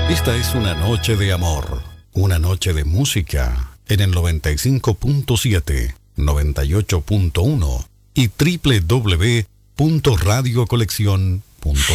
Esta es una noche de amor, una noche de música en el 95.7, 98.1 y www.radiocolección.cl.